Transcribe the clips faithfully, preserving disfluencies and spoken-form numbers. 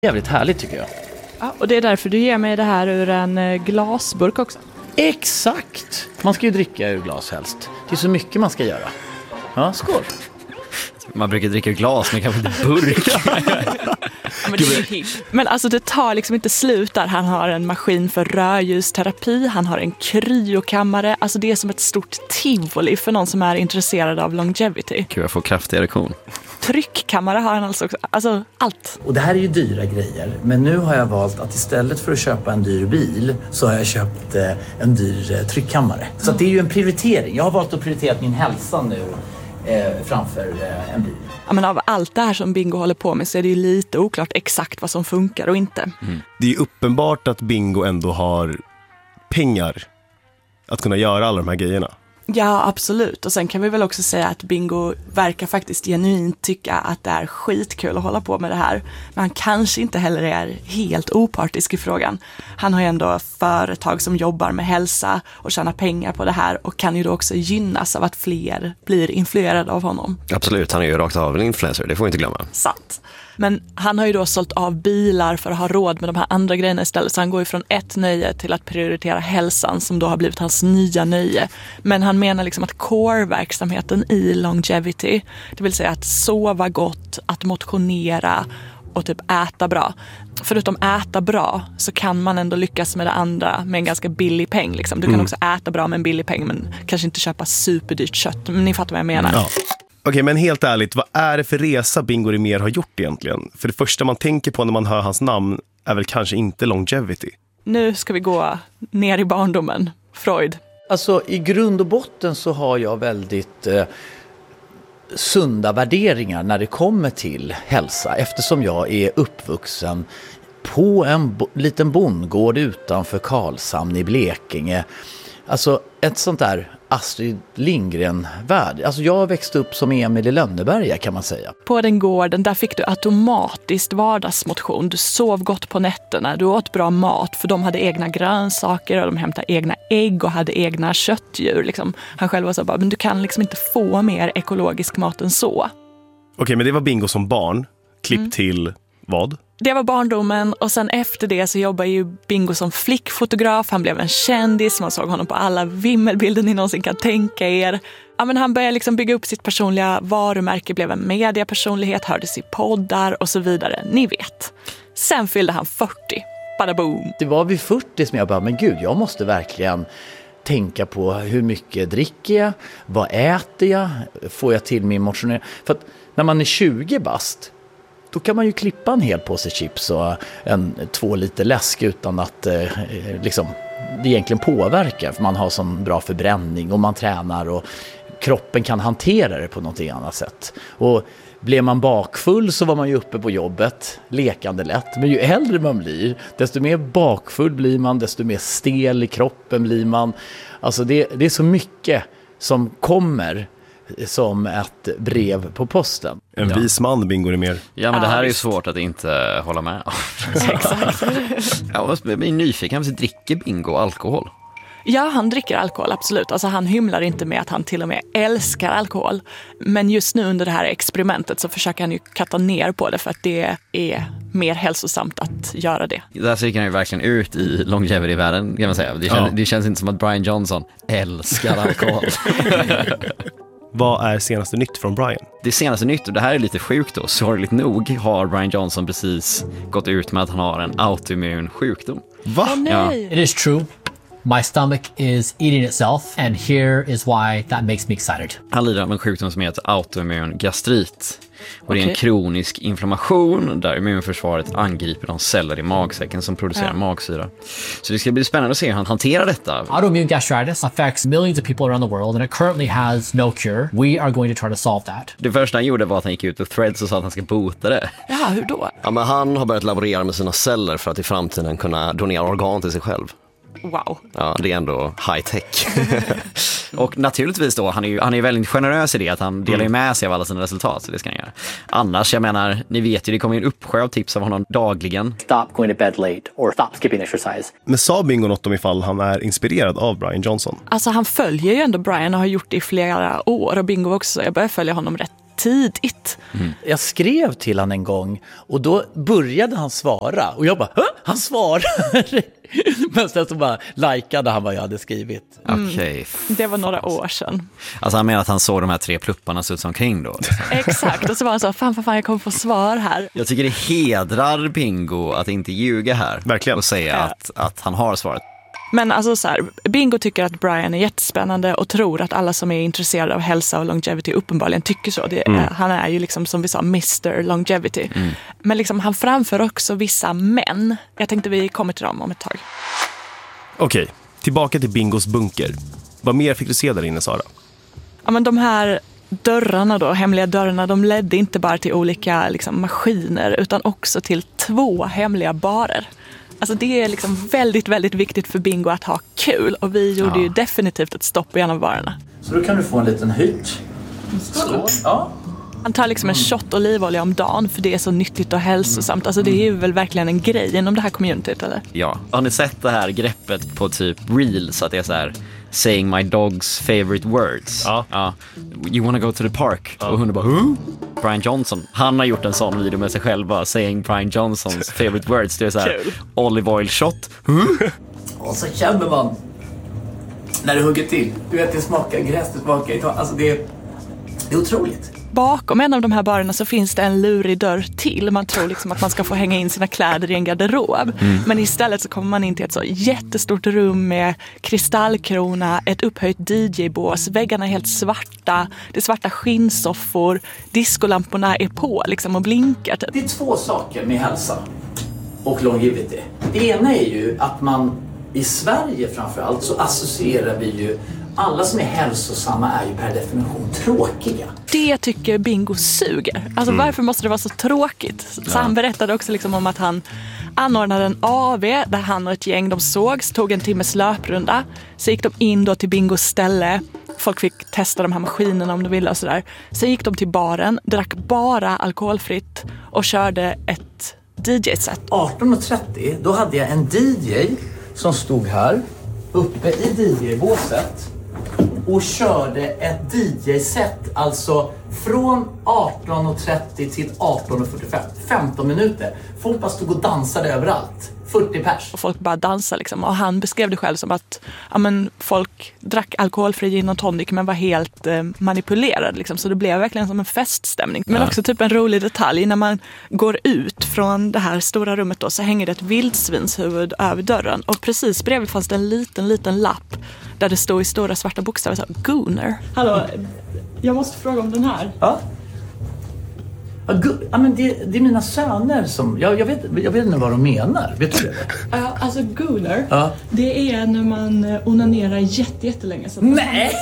Jävligt härligt tycker jag. Ja, och det är därför du ger mig det här ur en glasburk också. Exakt! Man ska ju dricka ur glas helst. Det är så mycket man ska göra. Ja, skål. Man brukar dricka ur glas, men kanske inte burk. Ja, men, det är men alltså det tar liksom inte slut där. Han har en maskin för rörljusterapi. Han har en kryokammare. Alltså det är som ett stort tivoli för någon som är intresserad av longevity. Gud, jag får kraftig erektion. Tryckkammare har han alltså också. Alltså allt. Och det här är ju dyra grejer. Men nu har jag valt att istället för att köpa en dyr bil så har jag köpt eh, en dyr eh, tryckkammare. Så mm. att det är ju en prioritering. Jag har valt att prioritera min hälsa nu eh, framför eh, en bil. Ja, men av allt det här som Bingo håller på med så är det ju lite oklart exakt vad som funkar och inte. Mm. Det är ju uppenbart att Bingo ändå har pengar att kunna göra alla de här grejerna. Ja, absolut. Och sen kan vi väl också säga att Bingo verkar faktiskt genuint tycka att det är skitkul att hålla på med det här. Men han kanske inte heller är helt opartisk i frågan. Han har ju ändå företag som jobbar med hälsa och tjänar pengar på det här och kan ju då också gynnas av att fler blir influerade av honom. Absolut, han är ju rakt av en influencer, det får vi inte glömma. Sant. Men han har ju då sålt av bilar för att ha råd med de här andra grejerna istället. Så han går ju från ett nöje till att prioritera hälsan som då har blivit hans nya nöje. Men han menar liksom att core-verksamheten i longevity, det vill säga att sova gott, att motionera och typ äta bra. Förutom äta bra så kan man ändå lyckas med det andra med en ganska billig peng. Liksom. Du kan mm. också äta bra med en billig peng men kanske inte köpa superdyrt kött. Men ni fattar vad jag menar. Ja. Okej, men helt ärligt, vad är det för resa Bingo Rimér har gjort egentligen? För det första man tänker på när man hör hans namn är väl kanske inte longevity. Nu ska vi gå ner i barndomen. Freud. Alltså i grund och botten så har jag väldigt eh, sunda värderingar när det kommer till hälsa. Eftersom jag är uppvuxen på en bo- liten bondgård utanför Karlshamn i Blekinge. Alltså ett sånt där Astrid Lindgren-värld. Alltså jag växte upp som Emil i Lönneberga kan man säga. På den gården där fick du automatiskt vardagsmotion. Du sov gott på nätterna. Du åt bra mat för de hade egna grönsaker och de hämtade egna ägg och hade egna köttdjur. Liksom. Han själv var så bara, men du kan liksom inte få mer ekologisk mat än så. Okej, men det var Bingo som barn. Klipp Mm. till vad? Det var barndomen och sen efter det så jobbar ju Bingo som flickfotograf. Han blev en kändis, man såg honom på alla vimmelbilder ni någonsin kan tänka er. Ja, men han började liksom bygga upp sitt personliga varumärke, blev en mediapersonlighet, hördes i poddar och så vidare. Ni vet. Sen fyllde han fyrtio. Bada boom. Det var vid fyrtio som jag bara, men gud, jag måste verkligen tänka på hur mycket dricker jag, vad äter jag, får jag till min motionering. För att när man är tjugo bast, då kan man ju klippa en hel påse chips och en, två liter läsk utan att eh, liksom, det egentligen påverkar. För man har sån bra förbränning och man tränar och kroppen kan hantera det på något annat sätt. Och blev man bakfull så var man ju uppe på jobbet, lekande lätt. Men ju äldre man blir, desto mer bakfull blir man, desto mer stel i kroppen blir man. Alltså det, det är så mycket som kommer som ett brev på posten. En ja. vis man, Bingo Rimér. Ja, men det här ja, är ju visst. svårt att inte hålla med. Exakt. Jag är nyfiken, han dricker Bingo alkohol? Ja, han dricker alkohol, absolut. Alltså han hymlar inte med att han till och med älskar alkohol. Men just nu under det här experimentet så försöker han ju katta ner på det för att det är mer hälsosamt att göra det. Där så gick han ju verkligen ut i longevity-världen, kan man säga. Det känns, Ja. det känns inte som att Brian Johnson älskar alkohol. Vad är senaste nytt från Brian? Det senaste nytt, och det här är lite sjukt då, sorgligt nog har Brian Johnson precis gått ut med att han har en autoimmun sjukdom. Va? Åh nej! It is true. My stomach is eating itself, and here is why that makes me excited. Han lider av en sjukdom som heter autoimmun gastrit. Och det är en Okej. kronisk inflammation där immunförsvaret angriper de celler i magsäcken som producerar Ja. magsyra. Så det ska bli spännande att se hur han hanterar detta. Autoimmune gastritis affects millions of people around the world, and it currently has no cure. We are going to try to solve that. Det första han gjorde var att han gick ut på Threads och sa att han ska bota det. Ja, hur då? Ja, men han har börjat laborera med sina celler för att i framtiden kunna donera organ till sig själv. Wow. Ja, det är ändå high tech. Och naturligtvis då, han är ju han är ju väldigt generös i det att han delar ju med sig av alla sina resultat, så det ska han göra. Annars, jag menar, ni vet ju, det kommer ju en uppsjö av tips av honom dagligen. Stop going to bed late or stop skipping exercise. Men sa Bingo något om ifall han är inspirerad av Brian Johnson? Alltså han följer ju ändå Brian och har gjort det i flera år och Bingo också. Jag börjar följa honom rätt tidigt. Mm. Jag skrev till han en gång och då började han svara. Och jag bara, Hå? Han svarar! Men sen så bara likade han vad jag hade skrivit. Mm. Okej. Okay. Det var några år sedan. Alltså han menar att han såg de här tre plupparna se ut som kring då? Liksom. Exakt, och så var han så, fan, fan, fan, jag kommer få svar här. Jag tycker det hedrar Bingo att inte ljuga här. Verkligen. Och säga ja. att, att han har svaret. Men alltså så här, Bingo tycker att Brian är jättespännande och tror att alla som är intresserade av hälsa och longevity uppenbarligen tycker så. Det, mm. Han är ju liksom, som vi sa, mister Longevity. Mm. Men liksom, han framför också vissa män. Jag tänkte vi kommer till dem om ett tag. Okej, tillbaka till Bingos bunker. Vad mer fick du se där inne, Sara? Ja, men de här dörrarna då, hemliga dörrarna, de ledde inte bara till olika liksom, maskiner utan också till två hemliga barer. Alltså det är liksom väldigt, väldigt viktigt för Bingo att ha kul. Och vi gjorde ja. ju definitivt ett stopp i en av barerna. Så då kan du få en liten hytt. Så, ja. Han tar liksom en shot olivolja om dagen för det är så nyttigt och hälsosamt. Alltså det är ju väl verkligen en grej inom det här communityt, eller? Ja. Har ni sett det här greppet på typ Reels? Att det är så här, saying my dog's favorite words. Ja. ja. You wanna go to the park? Ja. Och hunden bara, huh? Brian Johnson. Han har gjort en sån video med sig själv bara, saying Brian Johnsons favorite words. Det är så här, cool. Olive oil shot. Huh? Och så känner man när det hugger till. Du vet, det smakar gräs, det smakar, alltså det är, det är otroligt. Bakom en av de här barerna så finns det en lurig dörr till. Man tror liksom att man ska få hänga in sina kläder i en garderob. Mm. Men istället så kommer man in till ett så jättestort rum med kristallkrona, ett upphöjt D J-bås, väggarna är helt svarta, det är svarta skinnsoffor, diskolamporna är på liksom och blinkar. Typ. Det är två saker med hälsa och longevity. Det ena är ju att man i Sverige framförallt så associerar vi ju alla som är hälsosamma är ju per definition tråkiga. Det tycker Bingo suger. Alltså mm. varför måste det vara så tråkigt? Så ja. Han berättade också liksom om att han anordnade en A V där han och ett gäng de sågs, tog en timmes löprunda. Så gick de in då till Bingos ställe. Folk fick testa de här maskinerna om de ville och sådär. Sen gick de till baren, drack bara alkoholfritt och körde ett D J-set. arton och trettio, då hade jag en D J som stod här uppe i D J-båset och körde ett D J-set, alltså från arton och trettio till arton och fyrtiofem, femton minuter. Folk bara stod och dansade överallt, fyrtio pers. Och folk bara dansade liksom, och han beskrev det själv som att ja, men folk drack alkoholfri gin och tonic men var helt eh, manipulerade liksom, så det blev verkligen som en feststämning. Men ja. också typ en rolig detalj, när man går ut från det här stora rummet då, så hänger det ett vildsvinshuvud över dörren och precis bredvid fanns det en liten, liten lapp där det stod i stora svarta bokstäver så, Gooner. Hallå, jag måste fråga om den här. Ja. Ja, gu- ja men det, det är mina söner som, jag, jag, vet, jag vet inte vad de menar, vet du det? Ja, alltså Gooner, ja. det är när man onanerar jätte, jättelänge. Så Nej!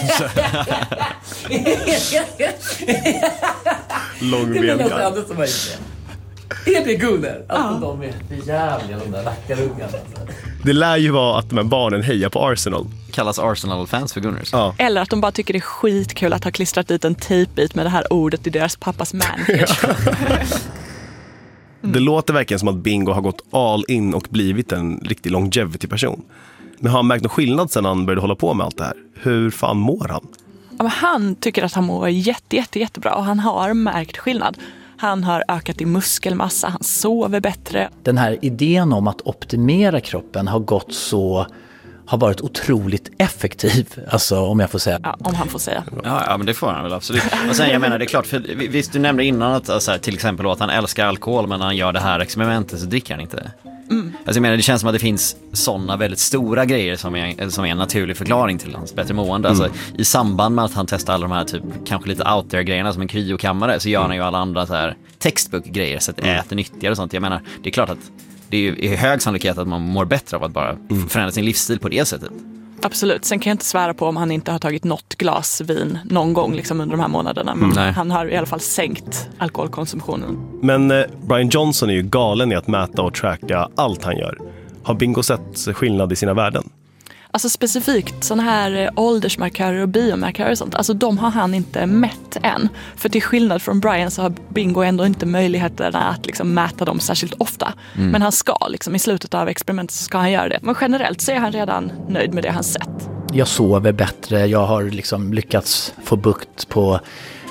Långben. Det är mina söner som har gjort det. Är det Gooner? Alltså ja. de är jävliga, de där rackarungarna. Det lär ju vara att de här barnen hejar på Arsenal. Kallas Arsenal-fans för Gunners. Ja. Eller att de bara tycker det är skitkul att ha klistrat dit en tejpbit med det här ordet i deras pappas manpage. mm. Det låter verkligen som att Bingo har gått all in och blivit en riktig longevity-person. Men har han märkt någon skillnad sedan han började hålla på med allt det här? Hur fan mår han? Ja, men han tycker att han mår jätte, jätte, jättebra och han har märkt skillnad. Han har ökat i muskelmassa, han sover bättre. Den här idén om att optimera kroppen har gått så, har varit otroligt effektiv, alltså om jag får säga. Ja, om han får säga. Ja, ja men det får han väl absolut. Och sen jag menar, det är klart, för visst du nämnde innan att alltså, till exempel att han älskar alkohol, men när han gör det här experimentet så dricker han inte. Mm. Alltså jag menar, det känns som att det finns sådana väldigt stora grejer som är, som är en naturlig förklaring till hans bättre mående. Mm. Alltså, i samband med att han testar alla de här typ, kanske lite out there grejerna som en kryokammare, så gör han ju alla andra så här textbook-grejer så att det äter nyttigare och sånt. Jag menar, det är klart att det är ju i hög sannolikhet att man mår bättre av att bara mm. förändra sin livsstil på det sättet. Absolut. Sen kan jag inte svära på om han inte har tagit något glas vin någon gång liksom under de här månaderna. Men mm. han har i alla fall sänkt alkoholkonsumtionen. Men eh, Brian Johnson är ju galen i att mäta och tracka allt han gör. Har Bingo sett skillnad i sina värden? Alltså specifikt sådana här åldersmarkörer och biomarkörer och sånt. Alltså de har han inte mätt än. För till skillnad från Brian så har Bingo ändå inte möjligheterna att liksom mäta dem särskilt ofta. Mm. Men han ska liksom, i slutet av experimentet så ska han göra det. Men generellt så är han redan nöjd med det han sett. Jag sover bättre, jag har liksom lyckats få bukt på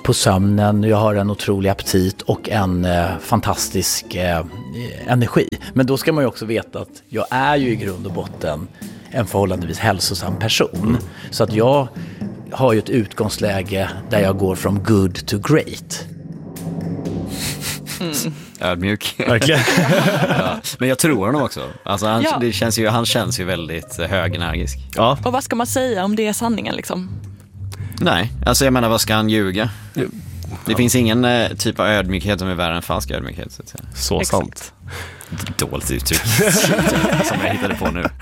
på sömnen, jag har en otrolig aptit och en eh, fantastisk eh, energi. Men då ska man ju också veta att jag är ju i grund och botten en förhållandevis hälsosam person. Mm. Så att jag har ju ett utgångsläge där jag går from good to great. Mm. Ödmjuk. Verkligen. Ja. Men jag tror honom också. Alltså han, Ja. det känns ju, han känns ju väldigt högenergisk. Ja. Och vad ska man säga om det är sanningen liksom? Nej, alltså jag menar, vad ska han ljuga? Det ja. finns ingen eh, typ av ödmjukhet som är värre än falsk ödmjukhet. Så, att säga. Så Exakt. sant. Dåligt uttryck som jag hittade på nu.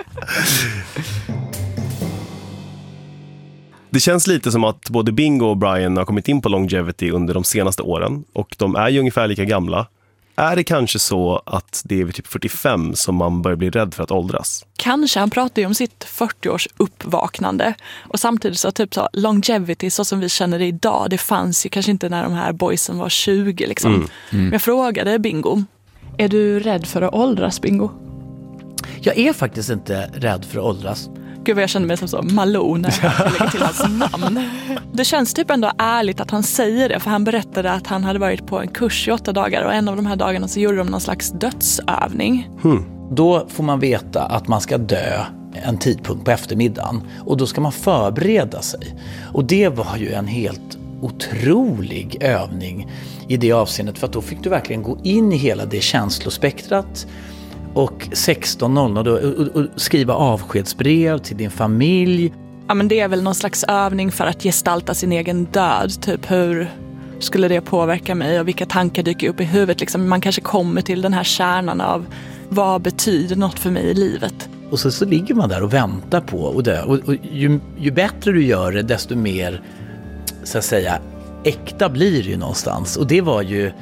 Det känns lite som att både Bingo och Brian har kommit in på longevity under de senaste åren. Och de är ju ungefär lika gamla. Är det kanske så att det är vid typ fyrtiofem som man börjar bli rädd för att åldras? Kanske, han pratar ju om sitt fyrtio-års uppvaknande. Och samtidigt så typ så longevity så som vi känner det idag, det fanns ju kanske inte när de här boysen var tjugo liksom. Mm. Mm. Men jag frågade Bingo, är du rädd för att åldras, Bingo? Jag är faktiskt inte rädd för att åldras. Gud vad jag kände mig som så Malone när jag lägger till hans namn. Det känns typ ändå ärligt att han säger det, för han berättade att han hade varit på en kurs i åtta dagar och en av de här dagarna så gjorde de någon slags dödsövning. Hmm. Då får man veta att man ska dö en tidpunkt på eftermiddagen och då ska man förbereda sig. Och det var ju en helt otrolig övning i det avseendet, för att då fick du verkligen gå in i hela det känslospektrat. Och sexton noll noll och, och, och skriva avskedsbrev till din familj. Ja, men det är väl någon slags övning för att gestalta sin egen död. Typ hur skulle det påverka mig och vilka tankar dyker upp i huvudet. Liksom, man kanske kommer till den här kärnan av vad betyder något för mig i livet. Och så, så ligger man där och väntar på att dö. Och, och ju, ju bättre du gör det, desto mer så att säga äkta blir det ju någonstans. Och det var ju...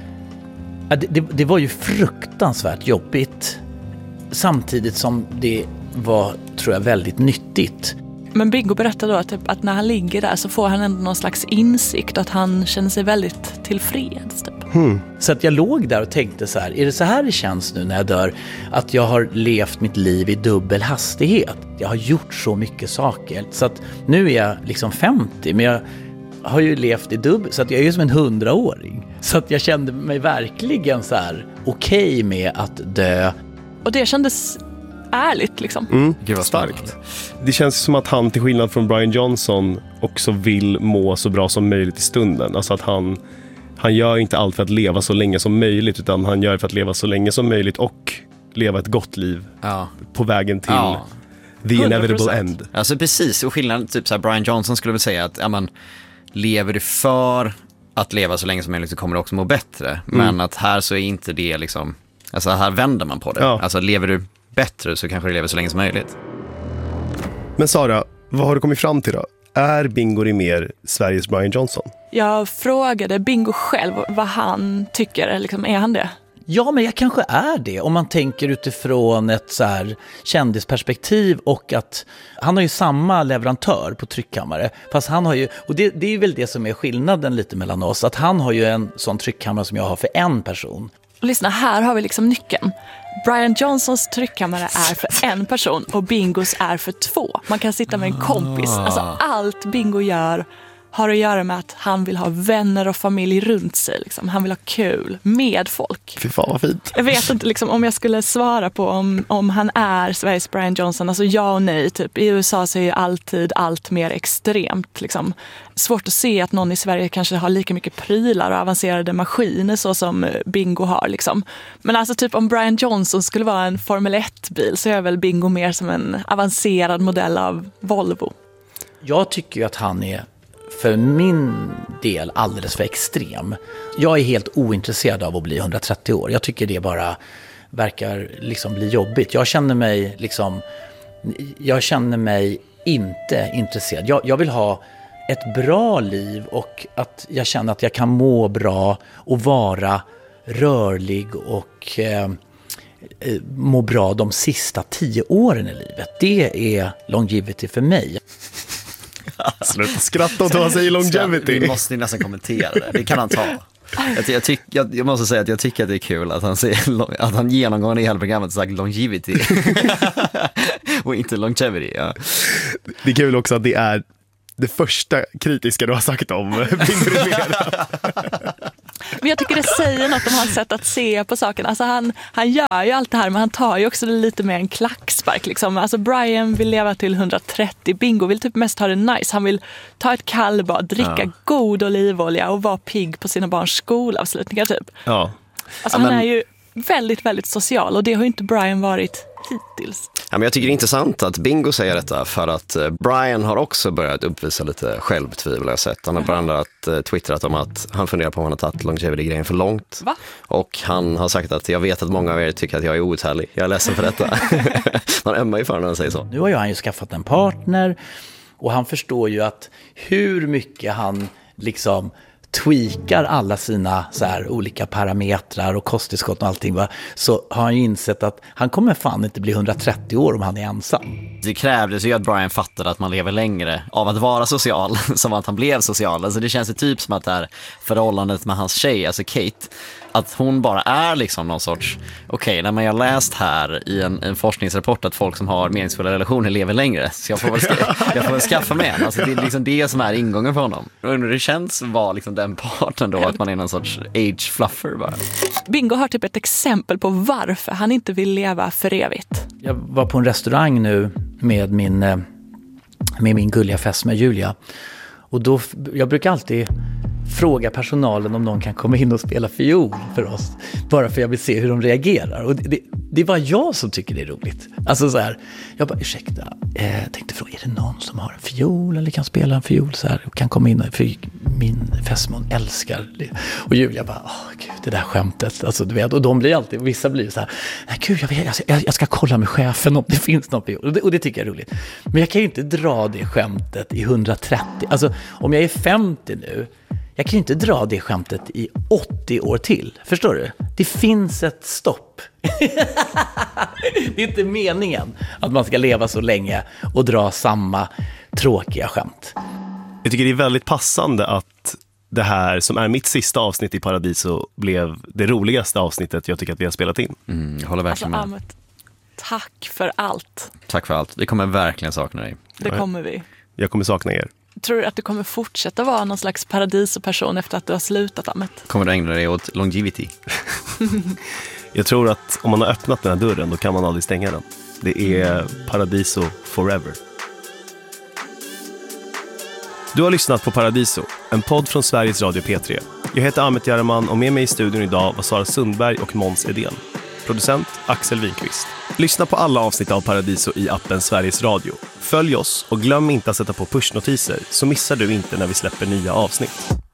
Det, det, det var ju fruktansvärt jobbigt samtidigt som det var, tror jag, väldigt nyttigt. Men Bingo berättade då att, typ, att när han ligger där så får han ändå någon slags insikt att han känner sig väldigt tillfreds. Typ. Hmm. Så att jag låg där och tänkte så här, är det så här det känns nu när jag dör? Att jag har levt mitt liv i dubbel hastighet. Jag har gjort så mycket saker. Så att nu är jag liksom femtio, men jag har ju levt i dubbel, så att jag är ju som en hundraåring. Så att jag kände mig verkligen så här okej okay med att dö. Och det kändes ärligt liksom. Mm, Gud vad starkt. Det känns som att han, till skillnad från Brian Johnson, också vill må så bra som möjligt i stunden. Alltså att han, han gör inte allt för att leva så länge som möjligt, utan han gör för att leva så länge som möjligt och leva ett gott liv ja. på vägen till ja. the inevitable end. Alltså precis, och skillnaden, typ så här, Brian Johnson skulle väl säga att ja, man, lever du för att leva så länge som möjligt så kommer du också må bättre. Mm. Men att här så är inte det liksom, alltså här vänder man på det. Ja. Alltså lever du bättre så kanske du lever så länge som möjligt. Men Sara, vad har du kommit fram till då? Är Bingo Rimér Sveriges Brian Johnson? Jag frågade Bingo själv vad han tycker, liksom, är han det? Ja, men jag kanske är det om man tänker utifrån ett så här kändisperspektiv, och att han har ju samma leverantör på tryckkammare, fast han har ju, och det, det är väl det som är skillnaden lite mellan oss, att han har ju en sån tryckkammare som jag har för en person. Och lyssna, här har vi liksom nyckeln. Brian Johnsons tryckkammare är för en person och Bingos är för två. Man kan sitta med en kompis. Alltså allt Bingo gör har att göra med att han vill ha vänner och familj runt sig. Liksom. Han vill ha kul med folk. Fy fan vad fint. Jag vet inte liksom, om jag skulle svara på om, om han är Sveriges Brian Johnson. Alltså ja och nej. Typ. I U S A så är ju alltid allt mer extremt. Liksom. Svårt att se att någon i Sverige kanske har lika mycket prylar och avancerade maskiner så som Bingo har. Liksom. Men alltså typ om Brian Johnson skulle vara en Formel ett-bil så är väl Bingo mer som en avancerad modell av Volvo. Jag tycker ju att han är för min del alldeles för extrem. Jag är helt ointresserad av att bli hundratrettio år. Jag tycker det bara verkar liksom bli jobbigt. Jag känner mig liksom, jag känner mig inte intresserad. Jag, jag vill ha ett bra liv och att jag känner att jag kan må bra och vara rörlig och eh, må bra de sista tio åren i livet. Det är longevity för mig. Sluta skratta åt vad han säger longevity. Vi måste nästan kommentera det. Det kan han ta. Jag, jag, tyck, jag, jag måste säga att jag tycker att det är kul att han, säger, att han genomgående i hela programmet sagt longevity. Och inte longevity. Ja. Det är kul också att det är det första kritiska du har sagt om Bingo Riviera. Men jag tycker det säger något om hans sätt att se på saken. Alltså han, han gör ju allt det här, men han tar ju också det lite mer en klackspark. Liksom. Alltså Brian vill leva till hundratrettio. Bingo vill typ mest ha det nice. Han vill ta ett kallbad, dricka ja. god olivolja och vara pigg på sina barns skolavslutningar typ. Ja. Alltså ja, han men... är ju väldigt, väldigt social och det har ju inte Brian varit hittills. Ja, men jag tycker det är intressant att Bingo säger detta för att Brian har också börjat uppvisa lite självtvivel, jag har sett. Han har bland annat twittrat om att han funderar på om han har tagit longevity-grejen för långt. Va? Och han har sagt att jag vet att många av er tycker att jag är outhärdlig. Jag är ledsen för detta. Man ömmar ju för när han säger så. Nu har ju han ju skaffat en partner och han förstår ju att hur mycket han liksom tweakar alla sina så här olika parametrar och kosttillskott och allting, va? Så har han ju insett att han kommer fan inte bli hundratrettio år om han är ensam. Det krävdes ju att Brian fattade att man lever längre av att vara social som att han blev social. Alltså det känns ju typ som att det här förhållandet med hans tjej, alltså Kate, att hon bara är liksom någon sorts, okej, okay, när man har läst här i en, en forskningsrapport att folk som har meningsfulla relationer lever längre, så jag får väl, ska, jag får väl skaffa med en. Alltså det är liksom det som är ingången för honom. Och det känns vara liksom den parten då, att man är någon sorts age fluffer bara. Bingo har typ ett exempel på varför han inte vill leva för evigt. Jag var på en restaurang nu med min, med min gulliga fest med Julia. Och då, jag brukar alltid fråga personalen om någon kan komma in och spela fiol för oss. Bara för jag vill se hur de reagerar. Och det, det, det är bara jag som tycker det är roligt. Alltså så här, jag bara, ursäkta, eh, jag tänkte fråga, är det någon som har en fiol eller kan spela en fiol så här och kan komma in och, för min fästmon älskar det. Och Julia bara, åh gud, det där skämtet. Alltså du vet, och de blir alltid, vissa blir så här, nej gud, jag, vet, jag, jag ska kolla med chefen om det finns någon fiol. Och det, och det tycker jag är roligt. Men jag kan ju inte dra det skämtet i hundratrettio. Alltså om jag är femtio nu, jag kan ju inte dra det skämtet i åttio år till. Förstår du? Det finns ett stopp. Det är inte meningen att man ska leva så länge och dra samma tråkiga skämt. Jag tycker det är väldigt passande att det här som är mitt sista avsnitt i Paradiso blev det roligaste avsnittet jag tycker att vi har spelat in. Mm, jag håller verkligen alltså, med. Ahmet, tack för allt. Tack för allt. Vi kommer verkligen sakna dig. Det kommer vi. Jag kommer sakna er. Tror du att du kommer fortsätta vara någon slags paradisoperson efter att du har slutat, Ahmet? Kommer du ägna dig åt longevity? Jag tror att om man har öppnat den här dörren, då kan man aldrig stänga den. Det är Paradiso forever. Du har lyssnat på Paradiso, en podd från Sveriges Radio P tre. Jag heter Ahmet Jaraman och med mig i studion idag var Sara Sundberg och Måns Edén. Producent Axel Winqvist. Lyssna på alla avsnitt av Paradiso i appen Sveriges Radio. Följ oss och glöm inte att sätta på pushnotiser så missar du inte när vi släpper nya avsnitt.